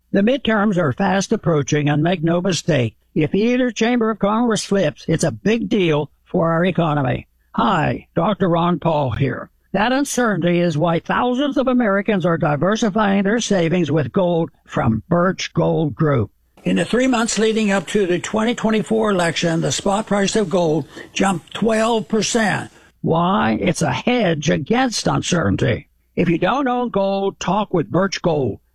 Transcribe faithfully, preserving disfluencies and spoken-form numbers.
The midterms are fast approaching, and make no mistake, if either chamber of Congress flips, it's a big deal for our economy. Hi, Doctor Ron Paul here. That uncertainty is why thousands of Americans are diversifying their savings with gold from Birch Gold Group. In the three months leading up to the twenty twenty-four election, the spot price of gold jumped twelve percent. Why? It's a hedge against uncertainty. If you don't own gold, talk with Birch Gold.